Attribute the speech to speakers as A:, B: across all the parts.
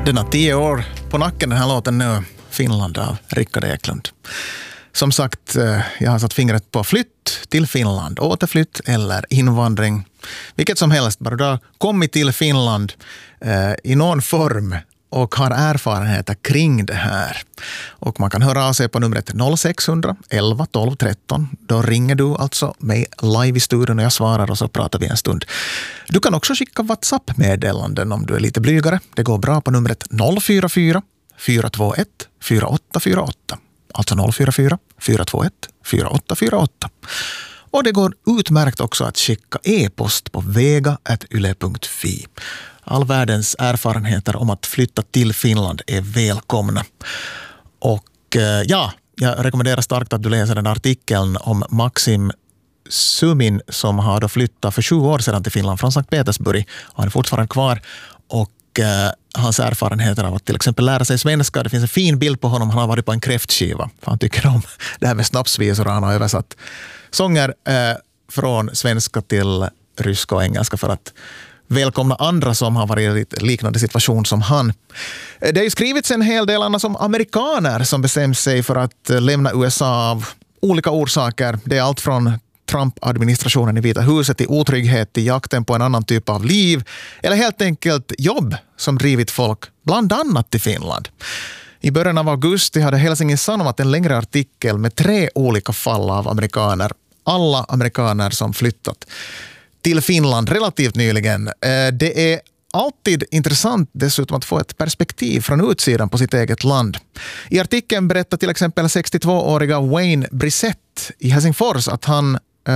A: Den har 10 år på nacken, den här låten nu, Finland av Rickard Eklund. Som sagt, jag har satt fingret på flytt till Finland, återflytt eller invandring. Vilket som helst, bara du har kommit till Finland i någon form och har erfarenheter kring det här. Och man kan höra av sig på numret 0600 11 12 13. Då ringer du alltså mig live i studion och jag svarar och så pratar vi en stund. Du kan också skicka WhatsApp-meddelanden om du är lite blygare. Det går bra på numret 044 421 4848. Alltså 044 421 4848. Och det går utmärkt också att skicka e-post på vega@yle.fi. All världens erfarenheter om att flytta till Finland är välkomna. Och jag rekommenderar starkt att du läser den artikeln om Maxim Sumin som har då flyttat för 20 år sedan till Finland från Sankt Petersburg. Han är fortfarande kvar och hans erfarenheter av att till exempel lära sig svenska. Det finns en fin bild på honom. Han har varit på en kräftskiva. Han tycker om det här med snapsvisor och han har översatt sånger från svenska till ryska och engelska för att välkomna andra som har varit i liknande situation som han. Det har ju skrivits en hel del annars om amerikaner som bestämt sig för att lämna USA av olika orsaker. Det är allt från Trump-administrationen i Vita huset till otrygghet, till jakten på en annan typ av liv eller helt enkelt jobb som drivit folk bland annat till Finland. I början av augusti hade Helsingin Sanomat en längre artikel med 3 olika fall av amerikaner. Alla amerikaner som flyttat till Finland relativt nyligen. Det är alltid intressant dessutom att få ett perspektiv från utsidan på sitt eget land. I artikeln berättar till exempel 62-åriga Wayne Brissett i Helsingfors att han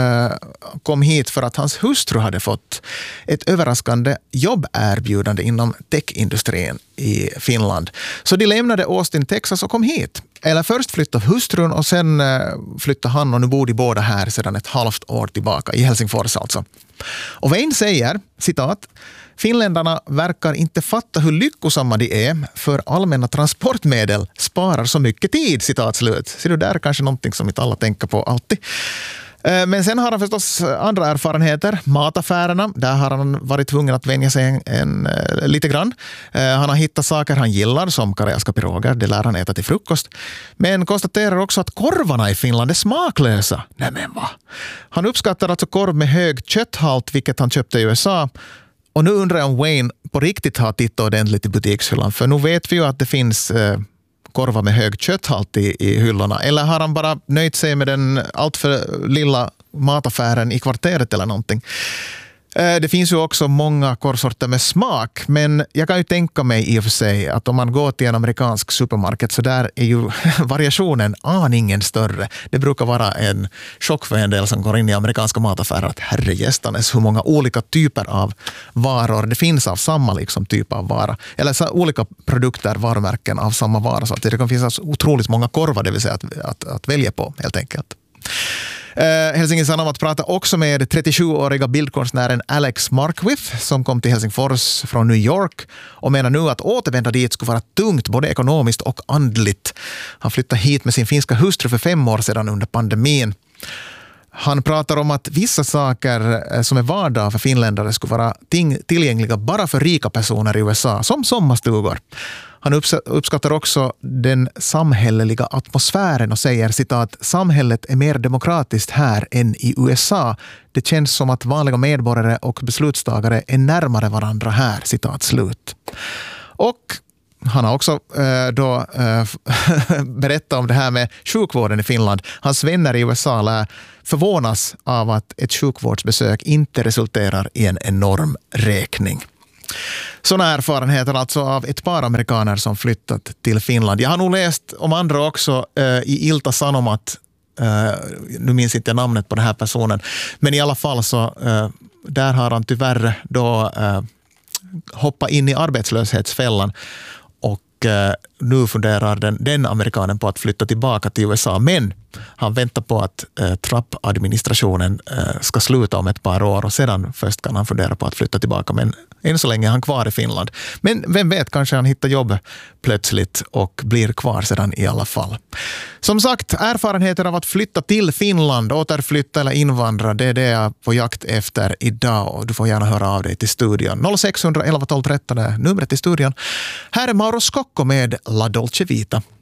A: kom hit för att hans hustru hade fått ett överraskande jobberbjudande inom techindustrin i Finland. Så de lämnade Austin, Texas och kom hit. Eller först flyttade hustrun och sen flyttade han och nu bor de båda här sedan ett halvt år tillbaka i Helsingfors alltså. Och Wayne säger, citat, finländarna verkar inte fatta hur lyckosamma de är för allmänna transportmedel sparar så mycket tid, citat slut. Så det där är kanske någonting som inte alla tänker på alltid. Men sen har han förstås andra erfarenheter. Mataffärerna, där har han varit tvungen att vänja sig lite grann. Han har hittat saker han gillar som karelska piroger, det lär han äta till frukost. Men konstaterar också att korvarna i Finland är smaklösa. Nej men va? Han uppskattar alltså korv med hög kötthalt, vilket han köpte i USA. Och nu undrar jag om Wayne på riktigt har tittat ordentligt i butikshyllan. För nu vet vi ju att det finns korvar med hög kötthalt i hyllorna. Eller har han bara nöjt sig med den alltför lilla mataffären i kvarteret eller någonting? Det finns ju också många korvsorter med smak, men jag kan ju tänka mig i och för sig att om man går till en amerikansk supermarket så där är ju variationen aningen större. Det brukar vara en chock för en del som går in i amerikanska mataffärer att herrejästanes hur många olika typer av varor det finns av samma liksom typ av vara. Eller så olika produkter, varumärken av samma vara. Så att det kan finnas otroligt många korvar, det vill säga att välja på helt enkelt. Helsingin Sanomat pratar också med 37-åriga bildkonstnären Alex Markwith som kom till Helsingfors från New York och menar nu att återvända dit skulle vara tungt både ekonomiskt och andligt. Han flyttade hit med sin finska hustru för 5 år sedan under pandemin. Han pratar om att vissa saker som är vardag för finländare skulle vara tillgängliga bara för rika personer i USA, som sommarstugor. Han uppskattar också den samhälleliga atmosfären och säger, citat, samhället är mer demokratiskt här än i USA. Det känns som att vanliga medborgare och beslutstagare är närmare varandra här, citat slut. Och han har också berättat om det här med sjukvården i Finland. Hans vänner i USA lär förvånas av att ett sjukvårdsbesök inte resulterar i en enorm räkning. Sådana erfarenheter alltså av ett par amerikaner som flyttat till Finland. Jag har nog läst om andra också i Ilta Sanomat. Nu minns inte namnet på den här personen. Men i alla fall så där har han tyvärr då hoppat in i arbetslöshetsfällan. Och nu funderar den amerikanen på att flytta tillbaka till USA. Men han väntar på att Trump-administrationen ska sluta om ett par år och sedan först kan han fundera på att flytta tillbaka. Men Än så länge är han kvar i Finland. Men vem vet, kanske han hittar jobb plötsligt och blir kvar sedan i alla fall. Som sagt, erfarenheter av att flytta till Finland, återflytta eller invandra, det är det jag är på jakt efter idag. Och du får gärna höra av dig till studion. 0611 12 13 är numret till studion. Här är Mauro Scocco med La Dolce Vita.